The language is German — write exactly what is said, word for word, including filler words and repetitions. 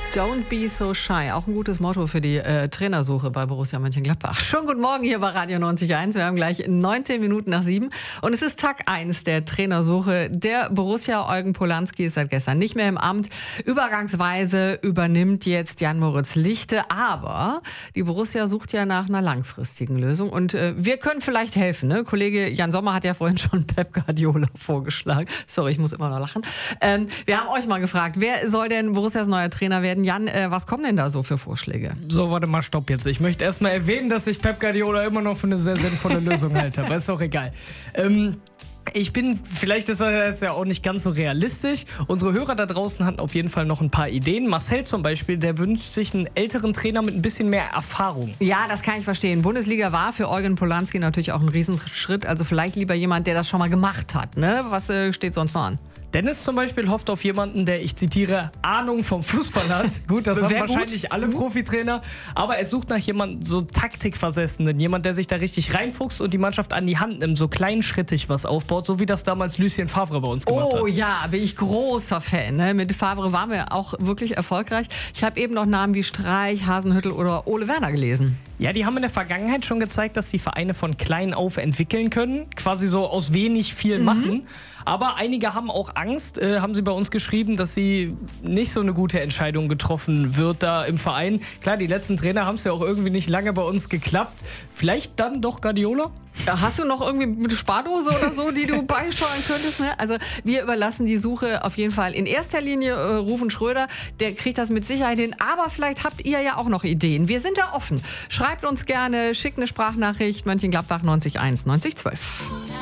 Don't be so shy. Auch ein gutes Motto für die äh, Trainersuche bei Borussia Mönchengladbach. Schönen guten Morgen hier bei Radio neunzig Komma eins. Wir haben gleich neunzehn Minuten nach sieben. Und es ist Tag eins der Trainersuche. Der Borussia Eugen Polanski ist seit gestern nicht mehr im Amt. Übergangsweise übernimmt jetzt Jan-Moritz Lichte. Aber die Borussia sucht ja nach einer langfristigen Lösung. Und äh, wir können vielleicht helfen. Ne? Kollege Jan Sommer hat ja vorhin schon Pep Guardiola vorgeschlagen. Sorry, ich muss immer noch lachen. Ähm, wir haben euch mal gefragt, wer soll denn Borussias neuer Trainer werden? Jan, äh, was kommen denn da so für Vorschläge? So, warte mal, stopp jetzt. Ich möchte erstmal erwähnen, dass ich Pep Guardiola immer noch für eine sehr sinnvolle Lösung halte. Aber ist auch egal. Ähm, ich bin, vielleicht ist das jetzt ja auch nicht ganz so realistisch. Unsere Hörer da draußen hatten auf jeden Fall noch ein paar Ideen. Marcel zum Beispiel, der wünscht sich einen älteren Trainer mit ein bisschen mehr Erfahrung. Ja, das kann ich verstehen. Bundesliga war für Eugen Polanski natürlich auch ein Riesenschritt. Also vielleicht lieber jemand, der das schon mal gemacht hat. Ne? Was äh, steht sonst noch an? Dennis zum Beispiel hofft auf jemanden, der, ich zitiere, Ahnung vom Fußball hat. Gut, das haben wahrscheinlich gut. alle Profitrainer. Aber er sucht nach jemandem so Taktikversessenen. Jemand, der sich da richtig reinfuchst und die Mannschaft an die Hand nimmt. So kleinschrittig was aufbaut, so wie das damals Lucien Favre bei uns gemacht hat. Oh ja, bin ich großer Fan. Ne? Mit Favre waren wir auch wirklich erfolgreich. Ich habe eben noch Namen wie Streich, Hasenhüttl oder Ole Werner gelesen. Ja, die haben in der Vergangenheit schon gezeigt, dass die Vereine von klein auf entwickeln können. Quasi so aus wenig viel mhm. machen. Aber einige haben auch Angst, äh, haben sie bei uns geschrieben, dass sie nicht so eine gute Entscheidung getroffen wird da im Verein. Klar, die letzten Trainer haben es ja auch irgendwie nicht lange bei uns geklappt. Vielleicht dann doch Guardiola? Hast du noch irgendwie eine Spardose oder so, die du beisteuern könntest? Ne? Also wir überlassen die Suche auf jeden Fall in erster Linie äh, Rufen Schröder. Der kriegt das mit Sicherheit hin. Aber vielleicht habt ihr ja auch noch Ideen. Wir sind da offen. Schreibt uns gerne, schickt eine Sprachnachricht. Mönchengladbach neunzig eins neunzig zwölf.